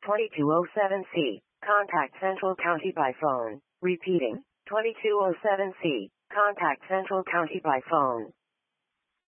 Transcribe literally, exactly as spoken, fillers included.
twenty-two oh seven C. Contact Central County by phone. Repeating. twenty-two oh seven C. Contact Central County by phone.